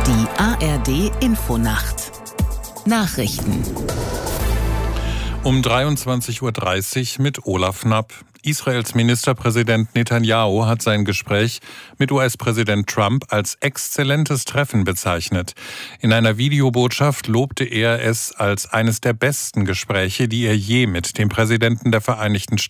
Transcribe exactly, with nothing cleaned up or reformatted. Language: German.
Die A R D-Infonacht. Nachrichten. Um dreiundzwanzig Uhr dreißig mit Olaf Knapp. Israels Ministerpräsident Netanyahu hat sein Gespräch mit U S-Präsident Trump als exzellentes Treffen bezeichnet. In einer Videobotschaft lobte er es als eines der besten Gespräche, die er je mit dem Präsidenten der Vereinigten Staaten